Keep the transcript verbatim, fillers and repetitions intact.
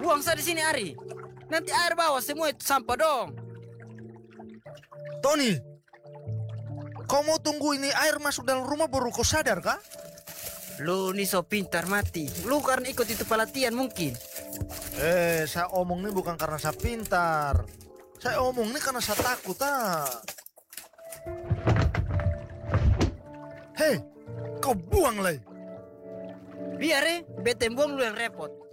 Buang saya di sini, Ari. Nanti air bawah semua itu sampah dong. Tony, kau mau tunggu ini air masuk dalam rumah baru kau sadar kah? Lu nih so pintar mati. Lu karena ikut itu pelatihan mungkin. Eh, saya omong ini bukan karena saya pintar. Saya omong ini karena saya takut, ah. Hei, kau buang lagi. Biar eh, bete buang lu yang repot.